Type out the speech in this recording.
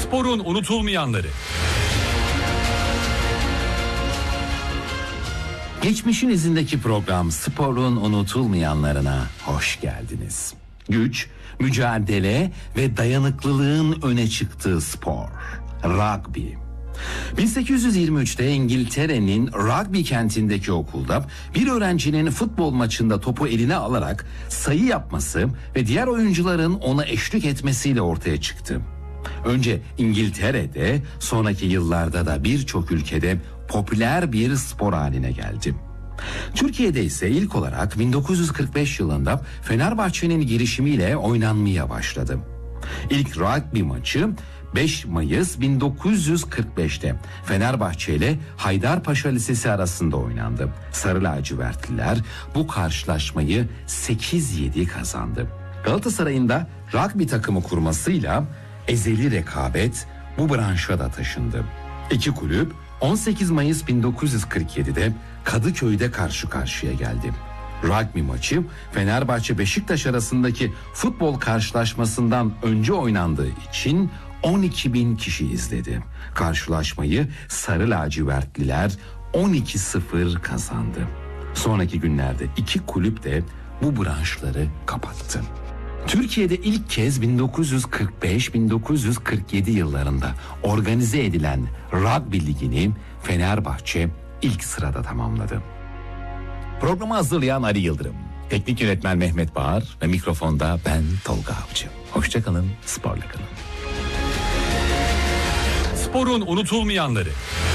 Sporun unutulmayanları. Geçmişin izindeki program Sporun unutulmayanlarına hoş geldiniz. Güç, mücadele ve dayanıklılığın öne çıktığı spor. Rugby. 1823'te İngiltere'nin Rugby kentindeki okulda bir öğrencinin futbol maçında topu eline alarak sayı yapması ve diğer oyuncuların ona eşlik etmesiyle ortaya çıktı. Önce İngiltere'de, sonraki yıllarda da birçok ülkede popüler bir spor haline geldi. Türkiye'de ise ilk olarak 1945 yılında Fenerbahçe'nin girişimiyle oynanmaya başladı. İlk rugby maçı 5 Mayıs 1945'te Fenerbahçe ile Haydarpaşa Lisesi arasında oynandı. Sarı lacivertliler bu karşılaşmayı 8-7 kazandı. Galatasaray'ın da rugby takımı kurmasıyla ezeli rekabet bu branşa da taşındı. İki kulüp 18 Mayıs 1947'de Kadıköy'de karşı karşıya geldi. Rugby maçı Fenerbahçe Beşiktaş arasındaki futbol karşılaşmasından önce oynandığı için 12.000 kişi izledi. Karşılaşmayı Sarı lacivertliler 12-0 kazandı. Sonraki günlerde iki kulüp de bu branşları kapattı. Türkiye'de ilk kez 1945-1947 yıllarında organize edilen Rugby Ligi'ni Fenerbahçe ilk sırada tamamladı. Programı hazırlayan Ali Yıldırım, teknik yönetmen Mehmet Bağır ve mikrofonda ben Tolga Avcı. Hoşça kalın, sporla kalın. Sporun unutulmayanları.